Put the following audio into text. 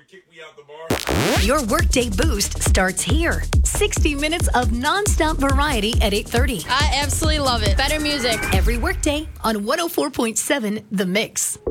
Your Workday Boost starts here. 60 minutes of nonstop variety at 8:30. I absolutely love it. Better music. Every workday on 104.7 The Mix.